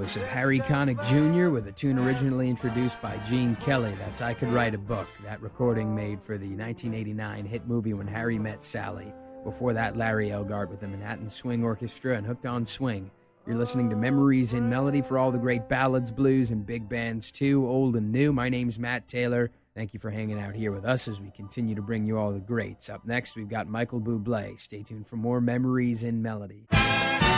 voice of Harry Connick Jr. with a tune originally introduced by Gene Kelly. That's I Could Write a Book. That recording made for the 1989 hit movie When Harry Met Sally. Before that, Larry Elgart with the Manhattan Swing Orchestra and Hooked on Swing. You're listening to Memories in Melody for all the great ballads, blues, and big bands too, old and new. My name's Matt Taylor. Thank you for hanging out here with us as we continue to bring you all the greats. Up next, we've got Michael Bublé. Stay tuned for more Memories in Melody.